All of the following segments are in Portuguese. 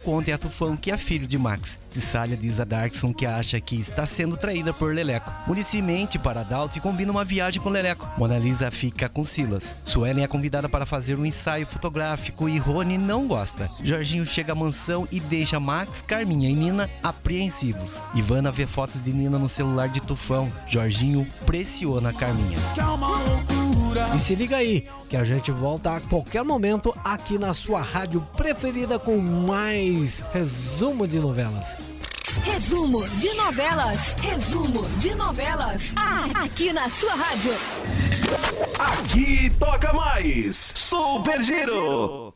conta é a Tufão, que é filho de Max. Cicália diz a Darkson que acha que está sendo traída por Leleco. Muricy mente para Adalto e combina uma viagem com Leleco. Mona Lisa fica com Silas. Suelen é convidada para fazer um ensaio fotográfico e Rony não gosta. Jorginho chega à mansão e deixa Max, Carminha e Nina apreensivos. Ivana vê fotos de Nina no celular de Tufão. Jorginho pressiona Carminha. E se liga aí, que a gente volta a qualquer momento aqui na sua rádio preferida com mais resumo de novelas. Resumo de novelas. Resumo de novelas. Aqui na sua rádio. Aqui toca mais Super Giro.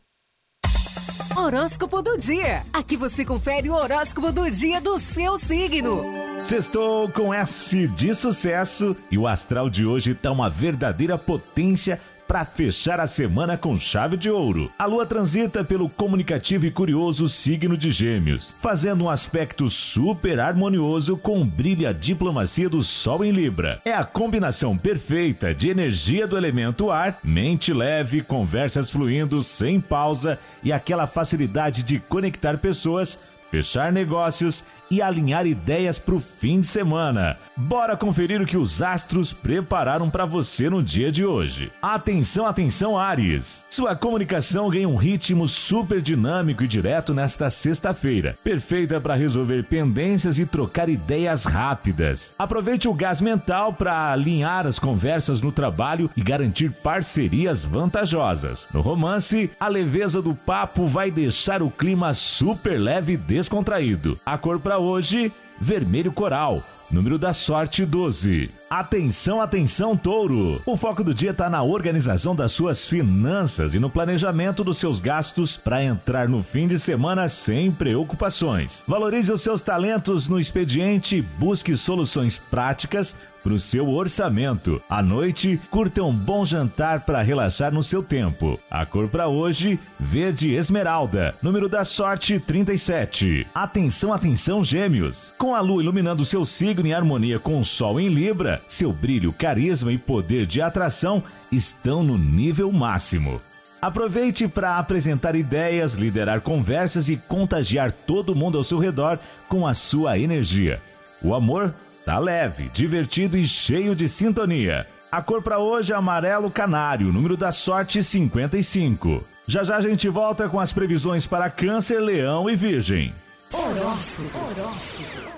Horóscopo do dia. Aqui você confere o horóscopo do dia do seu signo. Sextou com S de sucesso e o astral de hoje tá uma verdadeira potência para fechar a semana com chave de ouro. A lua transita pelo comunicativo e curioso signo de Gêmeos, fazendo um aspecto super harmonioso com o brilho e a diplomacia do Sol em Libra. É a combinação perfeita de energia do elemento ar, mente leve, conversas fluindo sem pausa e aquela facilidade de conectar pessoas, fechar negócios e alinhar ideias para o fim de semana. Bora conferir o que os astros prepararam para você no dia de hoje. Atenção, atenção, Áries! Sua comunicação ganha um ritmo super dinâmico e direto nesta sexta-feira, perfeita para resolver pendências e trocar ideias rápidas. Aproveite o gás mental para alinhar as conversas no trabalho e garantir parcerias vantajosas. No romance, a leveza do papo vai deixar o clima super leve e descontraído. A cor para hoje, vermelho coral. Número da sorte 12. Atenção, atenção, Touro! O foco do dia está na organização das suas finanças e no planejamento dos seus gastos para entrar no fim de semana sem preocupações. Valorize os seus talentos no expediente e busque soluções práticas para o seu orçamento. À noite, curta um bom jantar para relaxar no seu tempo. A cor para hoje, verde esmeralda. Número da sorte 37. Atenção, atenção, Gêmeos! Com a lua iluminando seu signo em harmonia com o Sol em Libra, seu brilho, carisma e poder de atração estão no nível máximo. Aproveite para apresentar ideias, liderar conversas e contagiar todo mundo ao seu redor com a sua energia. O amor tá leve, divertido e cheio de sintonia. A cor para hoje é amarelo canário, número da sorte 55. Já já a gente volta com as previsões para Câncer, Leão e Virgem. Horóscopo.